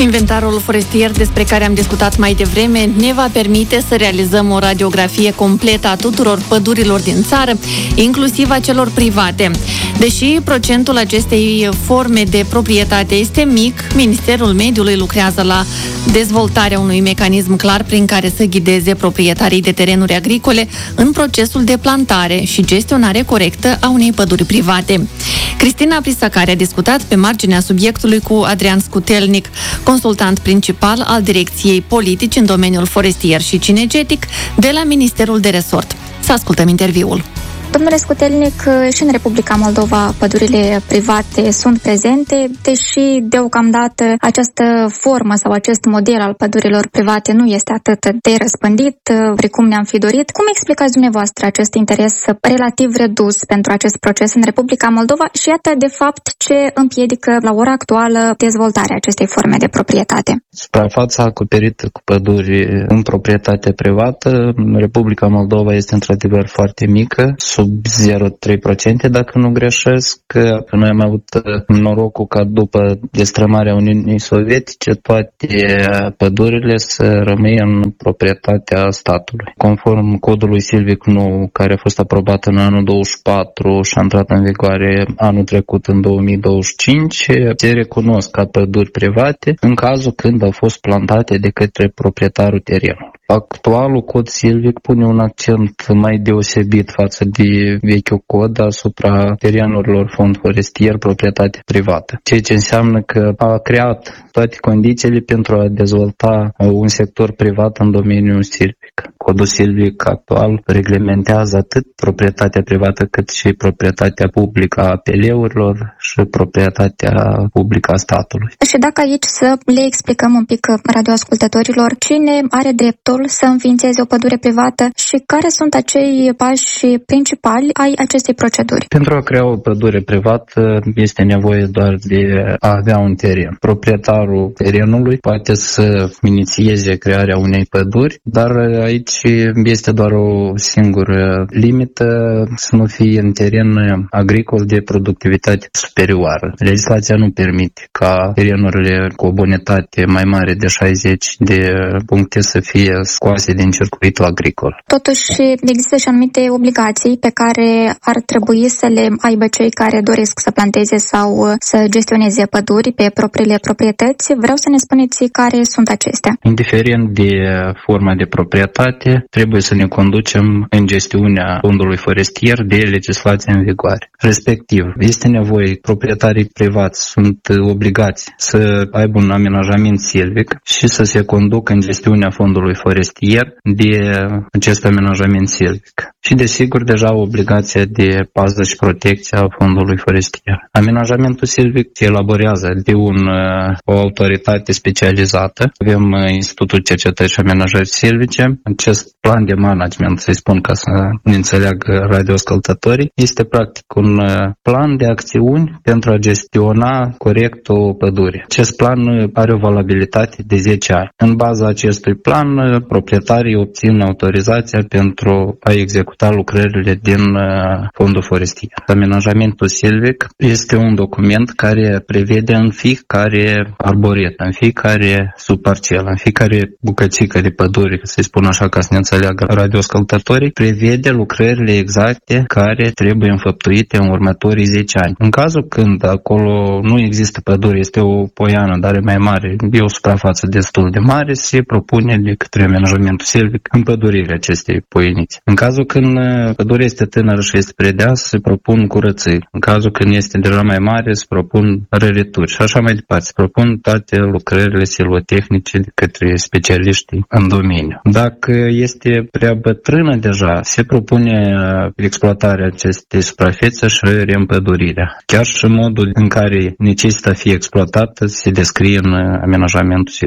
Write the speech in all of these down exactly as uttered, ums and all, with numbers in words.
Inventarul forestier despre care am discutat mai devreme ne va permite să realizăm o radiografie completă a tuturor pădurilor din țară, inclusiv a celor private. Deși procentul acestei forme de proprietate este mic, Ministerul Mediului lucrează la dezvoltarea unui mecanism clar prin care să ghideze proprietarii de terenuri agricole în procesul de plantare și gestionare corectă a unei păduri private. Cristina Prisacari a discutat pe marginea subiectului cu Adrian Scutelnic, consultant principal al Direcției Politici în domeniul forestier și cinegetic de la Ministerul de Resort. Să ascultăm interviul. Domnule Scutelnic, și în Republica Moldova pădurile private sunt prezente, deși deocamdată această formă sau acest model al pădurilor private nu este atât de răspândit precum ne-am fi dorit. Cum explicați dumneavoastră acest interes relativ redus pentru acest proces în Republica Moldova și iată de fapt ce împiedică la ora actuală dezvoltarea acestei forme de proprietate? Suprafața acoperită cu păduri în proprietate privată în Republica Moldova este într-adevăr foarte mică, sub zero virgulă trei la sută dacă nu greșesc, că noi am avut norocul ca după destrămarea Uniunii Sovietice toate pădurile să rămâie în proprietatea statului. Conform codului silvic nou, care a fost aprobat în anul douăzeci și patru și a intrat în vigoare anul trecut în două mii douăzeci și cinci, se recunosc ca păduri private în cazul când au fost plantate de către proprietarul terenului. Actualul cod silvic pune un accent mai deosebit față de vechiul cod asupra terenurilor fond forestier, proprietate privată. Ceea ce înseamnă că a creat toate condițiile pentru a dezvolta un sector privat în domeniul silvic. Codul silvic actual reglementează atât proprietatea privată cât și proprietatea publică a A P L-urilor și proprietatea publică a statului. Și dacă aici să le explicăm un pic radioascultătorilor, cine are dreptul să înființeze o pădure privată și care sunt acei pași principali ai acestei proceduri? Pentru a crea o pădure privată este nevoie doar de a avea un teren. Proprietarul terenului poate să inițieze crearea unei păduri, dar aici este doar o singură limită, să nu fie în teren agricol de productivitate superioară. Legislația nu permite ca terenurile cu o bonitate mai mare de șaizeci de puncte să fie scoase din circuitul agricol. Totuși există și anumite obligații pe care ar trebui să le aibă cei care doresc să planteze sau să gestioneze păduri pe propriile proprietăți. Vreau să ne spuneți care sunt acestea. Indiferent de forma de proprietate, trebuie să ne conducem în gestiunea fondului forestier de legislație în vigoare. Respectiv, este nevoie, proprietarii privați sunt obligați să aibă un amenajament silvic și să se conducă în gestiunea fondului forestier de acest amenajament silvic. Și desigur deja obligația de pază și protecție a fondului forestier. Amenajamentul silvic se elaborează de un, o autoritate specializată. Avem Institutul Cercetării și Amenajării Silvice. Acest plan de management, să-i spun ca să ne înțeleagă radioascultătorii, este practic un plan de acțiuni pentru a gestiona corect o pădure. Acest plan are o valabilitate de zece ani. În baza acestui plan, proprietarii obțin autorizația pentru a executa lucrările din fondul forestier. Amenajamentul silvic este un document care prevede în fiecare arboretă, în fiecare subparcelă, în fiecare bucățică de pădure, să-i spun așa ca să ne înțeleagă radioascultătorii, prevede lucrările exacte care trebuie înfăptuite în următorii zece ani. În cazul când acolo nu există pădure, este o poiană, dar e mai mare, e o suprafață destul de mare, se propune de către amenajamentul silvic împădurirea acestei poienițe. În cazul când pădurea este tânără și este predeasă, se propun curățiri. În cazul când este deja mai mare, se propun rărituri și așa mai departe. Se propun toate lucrările silvotehnice de către specialiștii în domeniu. Dacă este prea bătrână deja, se propune exploatarea acestei suprafețe și reîmpădurirea. Chiar și modul în care necesită a fi exploatată se descrie în amenajamentul silvic.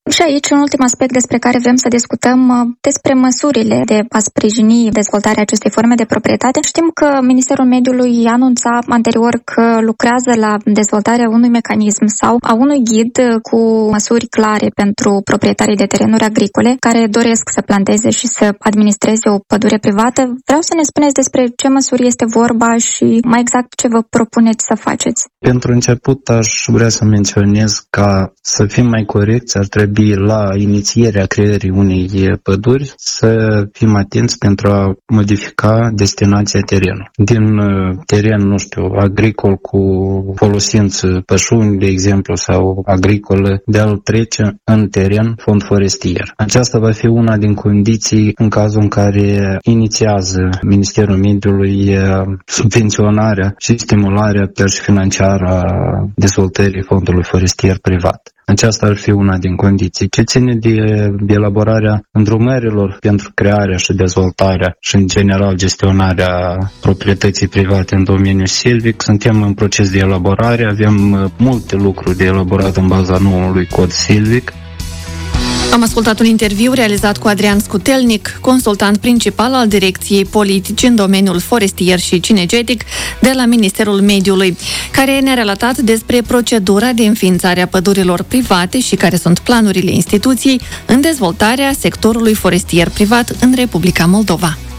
Și aici, un ultim aspect despre care vrem să discutăm, despre măsurile de a sprijini dezvoltarea acestei forme de proprietate. Știm că Ministerul Mediului anunța anterior că lucrează la dezvoltarea unui mecanism sau a unui ghid cu măsuri clare pentru proprietarii de terenuri agricole care doresc să planteze și să administreze o pădure privată. Vreau să ne spuneți despre ce măsuri este vorba și mai exact ce vă propuneți să faceți. Pentru început aș vrea să menționez ca să fim mai corecți, ar trebui la inițierea creării unei păduri să fim atenți pentru a modifica destinația terenului. Din teren, nu știu, agricol cu folosință pășuni, de exemplu, sau agricol, de a-l trece în teren fond forestier. Aceasta va fi una din condiții în cazul în care inițiază Ministerul Mediului subvenționarea și stimularea chiar și financiară a dezvoltării fondului forestier privat. Aceasta ar fi una din condiții. Ce ține de, de elaborarea îndrumărilor pentru crearea și dezvoltarea și, în general, gestionarea proprietății private în domeniul silvic, suntem în proces de elaborare, avem multe lucruri de elaborat în baza noului cod silvic. Am ascultat un interviu realizat cu Adrian Scutelnic, consultant principal al Direcției Politici în domeniul forestier și cinegetic de la Ministerul Mediului, care ne-a relatat despre procedura de înființare a pădurilor private și care sunt planurile instituției în dezvoltarea sectorului forestier privat în Republica Moldova.